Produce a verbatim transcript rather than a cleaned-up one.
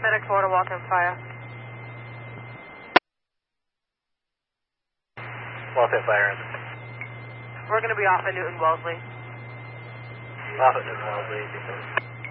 FedEx four to Waltham Fire. Waltham Fire. We're going to be off at Newton Wellesley. Off at Newton Wellesley.